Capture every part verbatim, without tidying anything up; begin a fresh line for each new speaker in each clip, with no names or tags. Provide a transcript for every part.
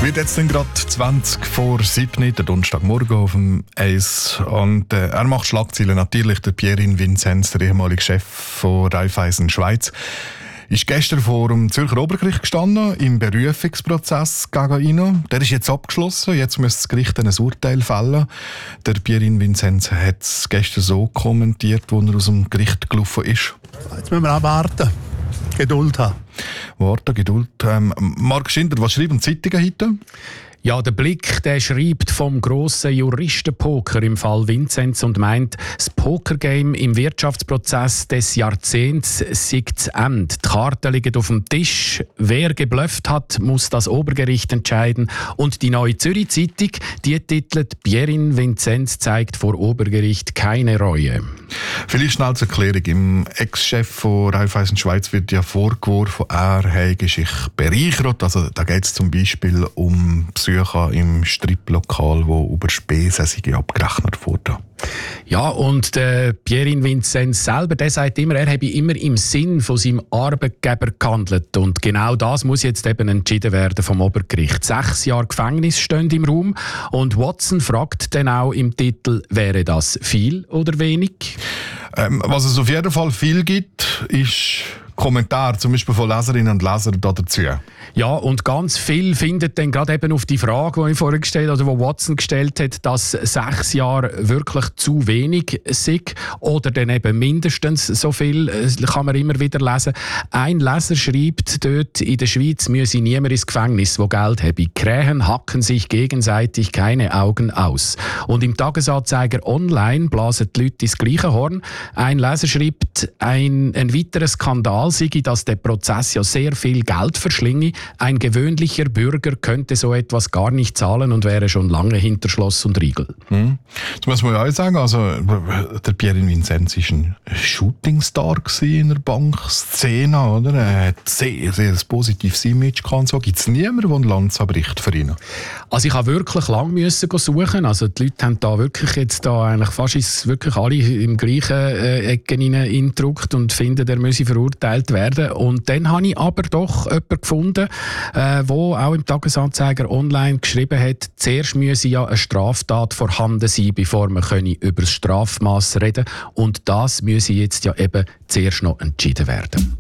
Wird jetzt gerade zwanzig vor sieben, der Donnerstagmorgen auf dem Eis. Und äh, er macht Schlagzeilen natürlich, der Pierin Vinzenz, der ehemalige Chef von Raiffeisen Schweiz. Ist gestern vor dem Zürcher Obergericht gestanden, im Berufungsprozess gegen ihn. Der ist jetzt abgeschlossen, jetzt muss das Gericht ein Urteil fällen. Der Pierin Vinzenz hat es gestern so kommentiert, als er aus dem Gericht gelaufen ist.
Jetzt müssen wir abwarten. Geduld haben.
Warten, Geduld. Ähm, Marc Schindler, was schreiben die Zeitungen heute?
Ja, der Blick, der schreibt vom grossen Juristenpoker im Fall Vinzenz und meint, das Pokergame im Wirtschaftsprozess des Jahrzehnts sei zu Ende. Die Karten liegen auf dem Tisch. Wer geblufft hat, muss das Obergericht entscheiden. Und die Neue Zürich Zeitung, die titelt «Pierin Vinzenz zeigt vor Obergericht keine Reue».
Vielleicht schnell zur Erklärung. Im Ex-Chef von Raiffeisen Schweiz wird ja vorgeworfen, er habe sich bereichert. Also, da geht es zum Beispiel um Besucher im Striplokal, wo über Spesen abgerechnet wurden.
Ja, und der Pierin Vinzenz selber, der sagt immer, er habe immer im Sinn von seinem Arbeitgeber gehandelt. Und genau das muss jetzt eben entschieden werden vom Obergericht. Sechs Jahre Gefängnis stehen im Raum. Und Watson fragt dann auch im Titel, wäre das viel oder wenig?
Ähm, was es auf jeden Fall viel gibt, ist Kommentare, zum Beispiel von Leserinnen und Lesern dazu.
Ja, und ganz viel findet dann gerade eben auf die Frage, die ich vorhin gestellt habe, oder die Watson gestellt hat, dass sechs Jahre wirklich zu wenig sind oder dann eben mindestens so viel, kann man immer wieder lesen. Ein Leser schreibt dort, in der Schweiz müsse niemand ins Gefängnis, wo Geld habe. Krähen hacken sich gegenseitig keine Augen aus. Und im Tagesanzeiger online blasen die Leute ins gleiche Horn. Ein Leser schreibt, ein, ein weiterer Skandal sei, dass der Prozess ja sehr viel Geld verschlinge. Ein gewöhnlicher Bürger könnte so etwas gar nicht zahlen und wäre schon lange hinter Schloss und Riegel.
Hm. Das muss man ja auch sagen, also der Pierin Vinzenz war ein Shootingstar in der Bankszene, oder? Er hat sehr, sehr ein positives Image gehabt. So gibt es niemanden, der ein Lanze bricht für ihn.
Also ich habe wirklich lange müssen suchen. Also die Leute haben da wirklich jetzt da eigentlich fast ist wirklich alle im gleichen äh, Ecken hineingedruckt und finden, er müsse verurteilt werden. Und dann habe ich aber doch jemanden gefunden, äh, wo auch im Tagesanzeiger online geschrieben hat, zuerst müsse ja eine Straftat vorhanden sein, bevor man über das Strafmaß reden können. Und das müsse jetzt ja eben zuerst noch entschieden werden.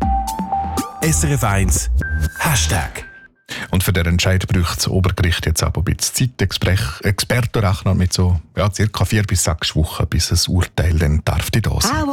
S R F eins Hashtag.
Und für den Entscheid braucht das Obergericht jetzt aber ein bisschen Zeit. Experten rechnen mit so ja, circa vier bis sechs Wochen, bis ein Urteil dann darf da sein.